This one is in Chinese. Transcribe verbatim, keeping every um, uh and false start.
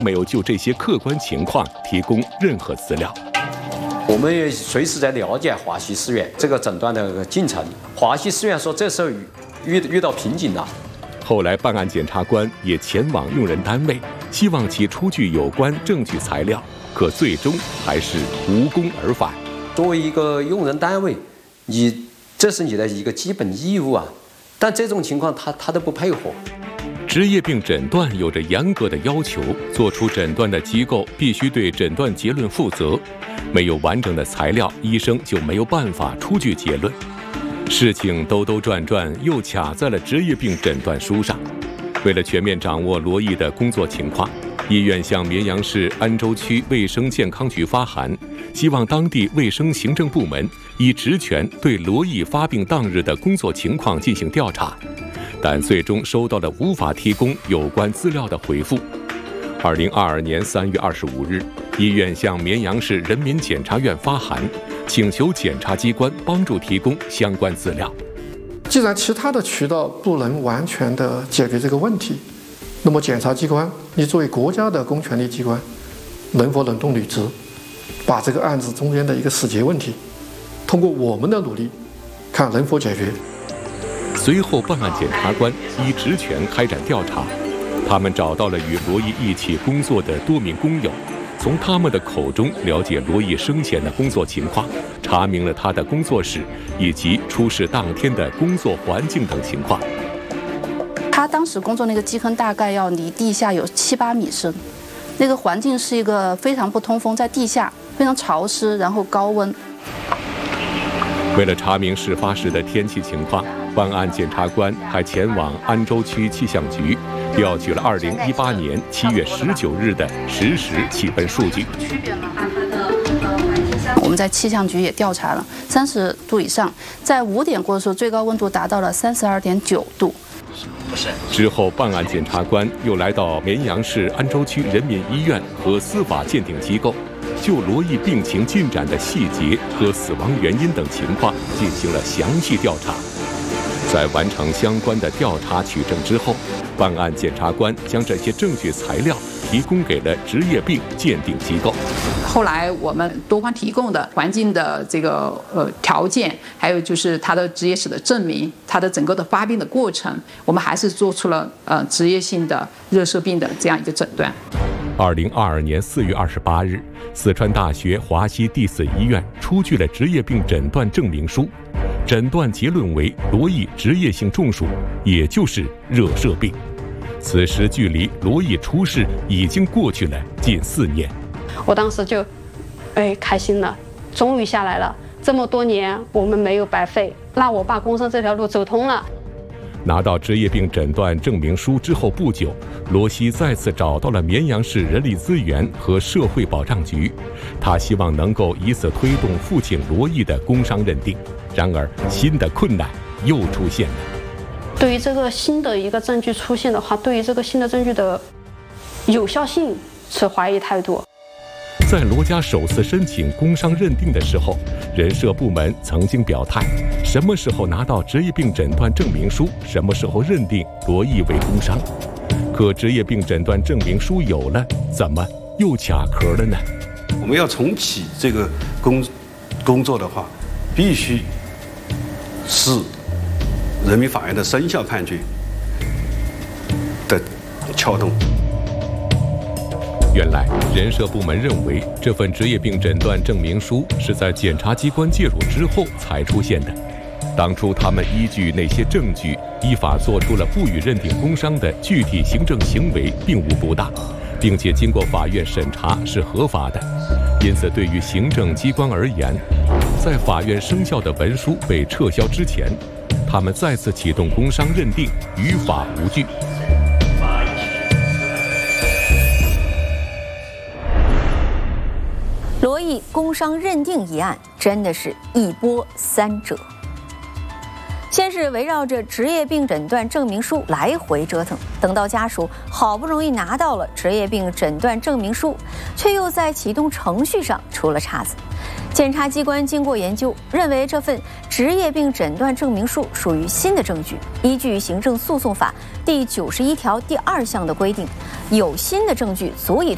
没有就这些客观情况提供任何资料。 我们也随时在了解华西师院这个诊断的进程。华西师院说这时候遇遇到瓶颈了。 后来办案检察官也前往用人单位，希望其出具有关证据材料，可最终还是无功而返。 作为一个用人单位，你这是你的一个基本义务啊，但这种情况他他都不配合。 职业病诊断有着严格的要求，做出诊断的机构必须对诊断结论负责。没有完整的材料，医生就没有办法出具结论。事情兜兜转转，又卡在了职业病诊断书上。为了全面掌握罗毅的工作情况，医院向绵阳市安州区卫生健康局发函，希望当地卫生行政部门以职权对罗毅发病当日的工作情况进行调查，但最终收到了无法提供有关资料的回复。二零二二年三月二十五日，医院向绵阳市人民检察院发函，请求检察机关帮助提供相关资料。 既然其他的渠道不能完全的解决这个问题，那么检察机关，你作为国家的公权力机关，能否冷冻履职，把这个案子中间的一个死结问题，通过我们的努力，看能否解决。 随后，办案检察官依职权开展调查，他们找到了与罗毅一起工作的多名工友，从他们的口中了解罗毅生前的工作情况，查明了他的工作室以及出事当天的工作环境等情况。 他当时工作那个基坑大概要离地下有七八米深，那个环境是一个非常不通风，在地下非常潮湿，然后高温。 为了查明事发时的天气情况，办案检察官还前往安州区气象局，调取了二零一八年七月十九日的实时气温数据。 我们在气象局也调查了，三十度以上，在五点过的时候，最高温度达到了三十二点九度。 之后，办案检察官又来到绵阳市安州区人民医院和司法鉴定机构，就罗毅病情进展的细节和死亡原因等情况进行了详细调查。在完成相关的调查取证之后，办案检察官将这些证据材料提供给了职业病鉴定机构。 后来我们多方提供的环境的这个呃条件，还有就是他的职业史的证明，他的整个的发病的过程，我们还是做出了呃职业性的热射病的这样一个诊断。 二零二二年四月二十八日，四川大学华西第四医院出具了职业病诊断证明书，诊断结论为罗毅职业性中暑，也就是热射病。此时距离罗毅出事已经过去了近四年。 我当时就，哎，开心了，终于下来了。这么多年我们没有白费，那我把工伤这条路走通了。 拿到职业病诊断证明书之后不久，罗西再次找到了绵阳市人力资源和社会保障局，他希望能够以此推动父亲罗毅的工伤认定。然而，新的困难又出现了。 对于这个新的一个证据出现的话，对于这个新的证据的有效性持怀疑态度。 在罗家首次申请工伤认定的时候，人社部门曾经表态，什么时候拿到职业病诊断证明书，什么时候认定罗毅为工伤。可职业病诊断证明书有了，怎么又卡壳了呢？ 我们要重启这个工工作的话，必须是人民法院的生效判决的撬动。 原来，人社部门认为这份职业病诊断证明书是在检察机关介入之后才出现的。当初他们依据那些证据，依法做出了不予认定工伤的具体行政行为并无不当，并且经过法院审查是合法的。因此，对于行政机关而言，在法院生效的文书被撤销之前，他们再次启动工伤认定，于法无据。 罗毅工伤认定一案真的是一波三折。先是围绕着职业病诊断证明书来回折腾，等到家属好不容易拿到了职业病诊断证明书，却又在启动程序上出了岔子。检察机关经过研究，认为这份职业病诊断证明书属于新的证据，依据行政诉讼法第九十一条第二项的规定，有新的证据足以